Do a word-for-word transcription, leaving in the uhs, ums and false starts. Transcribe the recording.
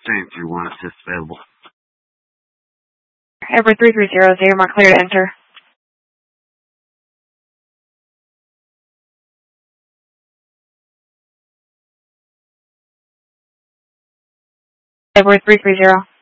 Same three one, assist available. Everett three three zero, Xavier Mark clear to enter. Everett three three zero.